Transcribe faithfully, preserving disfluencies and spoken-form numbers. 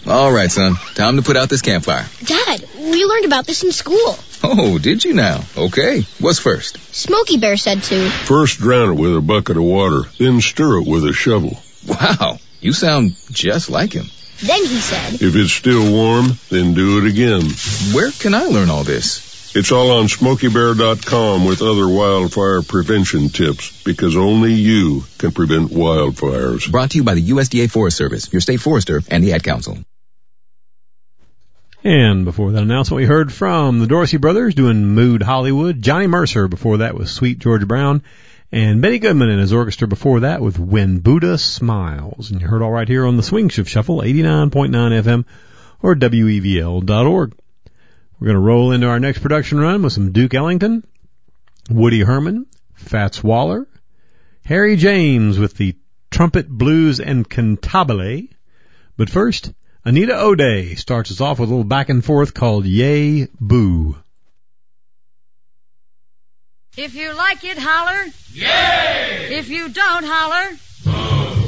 All right, son. Time to put out this campfire. Dad, we learned about this in school. Oh, did you now? Okay. What's first? Smokey Bear said to. First drown it with a bucket of water, then stir it with a shovel. Wow, you sound just like him. Then he said. If it's still warm, then do it again. Where can I learn all this? It's all on smokey bear dot com with other wildfire prevention tips, because only you can prevent wildfires. Brought to you by the U S D A Forest Service, your state forester, and the Ad Council. And before that announcement, we heard from the Dorsey Brothers doing Mood Hollywood. Johnny Mercer before that with Sweet George Brown. And Benny Goodman and his orchestra before that with When Buddha Smiles. And you heard all right here on the Swing Shift Shuffle, eighty-nine point nine F M or W E V L dot org. We're going to roll into our next production run with some Duke Ellington, Woody Herman, Fats Waller, Harry James with the Trumpet Blues and Cantabile. But first, Anita O'Day starts us off with a little back and forth called Yay Boo. If you like it, holler. Yay! If you don't, holler.